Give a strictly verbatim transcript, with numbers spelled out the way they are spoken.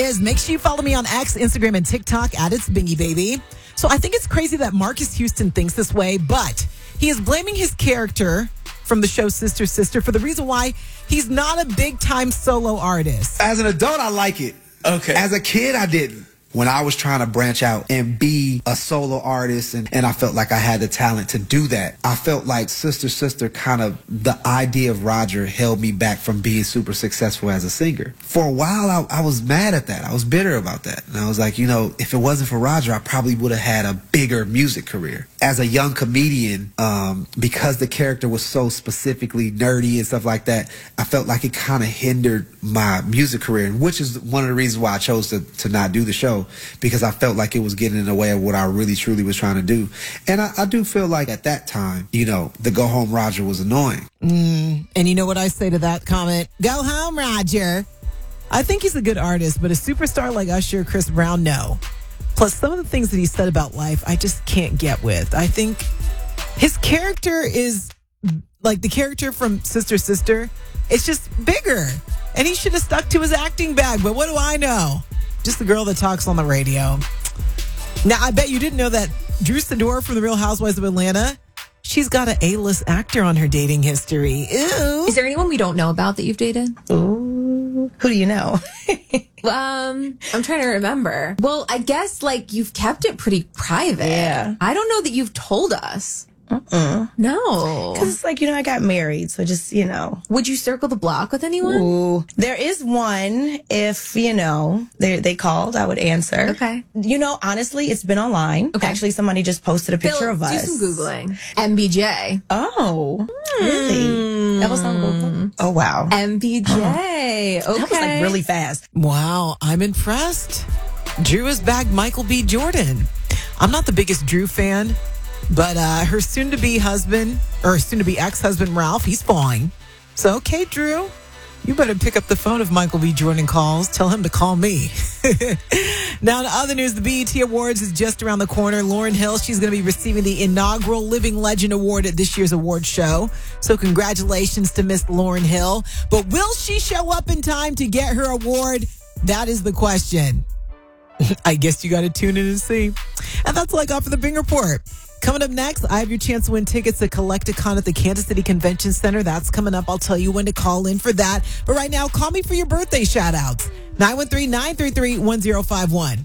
Is make sure you follow me on X, Instagram, and TikTok at It's Bingy Baby. So I think it's crazy that Marcus Houston thinks this way, but he is blaming his character from the show Sister Sister for the reason why he's not a big-time solo artist. As an adult, I like it. Okay. As a kid, I didn't. When I was trying to branch out and be a solo artist and, and I felt like I had the talent to do that, I felt like Sister Sister kind of, the idea of Roger held me back from being super successful as a singer. For a while, I, I was mad at that. I was bitter about that. And I was like, you know, if it wasn't for Roger, I probably would have had a bigger music career. As a young comedian, um, because the character was so specifically nerdy and stuff like that, I felt like it kind of hindered my music career, which is one of the reasons why I chose to, to not do the show, because I felt like it was getting in the way of what I really truly was trying to do. And I, I do feel like at that time, you know, the Go Home Roger was annoying. Mm, and you know what I say to that comment? Go home, Roger. I think he's a good artist, but a superstar like Usher, Chris Brown, no. Plus, some of the things that he said about life, I just can't get with. I think his character is like the character from Sister Sister. It's just bigger. And he should have stuck to his acting bag. But what do I know? Just the girl that talks on the radio. Now, I bet you didn't know that Drew Sidor from The Real Housewives of Atlanta, she's got an A-list actor on her dating history. Ew. Is there anyone we don't know about that you've dated? Ooh. Who do you know? um, I'm trying to remember. Well, I guess, like, you've kept it pretty private. Yeah. I don't know that you've told us. Uh-uh. No. Because it's like, you know, I got married, so just, you know. Would you circle the block with anyone? Ooh. There is one, if, you know, they they called, I would answer. Okay. You know, honestly, it's been online. Okay. Actually, somebody just posted a picture Bill, of us. do some Googling. M B J. Oh, really? That was on Google? Oh, wow. M B J. Okay. That was like really fast. Wow, I'm impressed. Drew has bagged Michael B. Jordan. I'm not the biggest Drew fan, but uh, her soon-to-be husband, or soon-to-be ex-husband, Ralph, he's fine. So, okay, Drew, you better pick up the phone if Michael B. Jordan calls. Tell him to call me. Now, in other news, the B E T Awards is just around the corner. Lauryn Hill, she's going to be receiving the inaugural Living Legend Award at this year's award show. So congratulations to Miss Lauryn Hill. But will she show up in time to get her award? That is the question. I guess you got to tune in and see. And that's all I got for the Bing Report. Coming up next, I have your chance to win tickets to Collecticon at the Kansas City Convention Center. That's coming up. I'll tell you when to call in for that. But right now, call me for your birthday shout-outs. nine one three, nine three three, one zero five one.